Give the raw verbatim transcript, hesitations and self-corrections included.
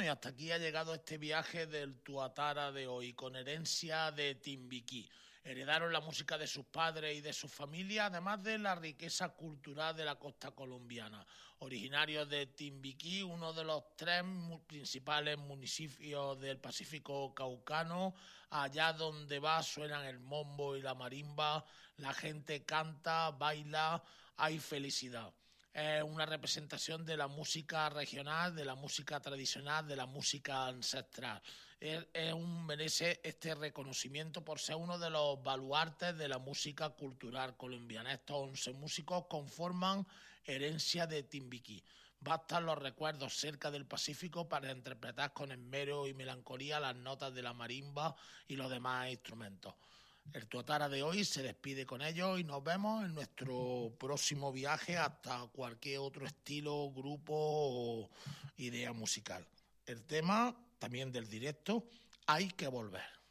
y hasta aquí ha llegado este viaje del Tuatara de hoy, con herencia de Timbiquí. Heredaron la música de sus padres y de sus familias, además de la riqueza cultural de la costa colombiana. Originarios de Timbiquí, uno de los tres principales municipios del Pacífico caucano, allá donde va suenan el mombo y la marimba, la gente canta, baila, hay felicidad. Es una representación de la música regional, de la música tradicional, de la música ancestral. Es, es un, merece este reconocimiento por ser uno de los baluartes de la música cultural colombiana. Estos once músicos conforman herencia de Timbiquí. Bastan los recuerdos cerca del Pacífico para interpretar con esmero y melancolía las notas de la marimba y los demás instrumentos. El Tuatara de hoy se despide con ellos y nos vemos en nuestro próximo viaje hasta cualquier otro estilo, grupo o idea musical. El tema, también del directo, Hay que volver.